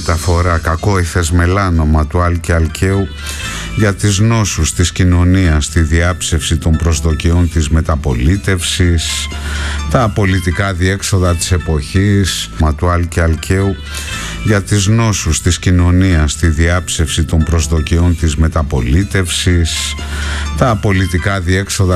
μεταφορά κακόηθες μελάνομα του Άλκη Αλκαίου για τις νόσους της κοινωνίας, τη διάψευση των προσδοκιών της μεταπολίτευσης, τα πολιτικά διέξοδα της εποχής του Άλκη Αλκαίου για τις νόσους της κοινωνίας, τη διάψευση των προσδοκιών της μεταπολίτευσης, τα πολιτικά διέξοδα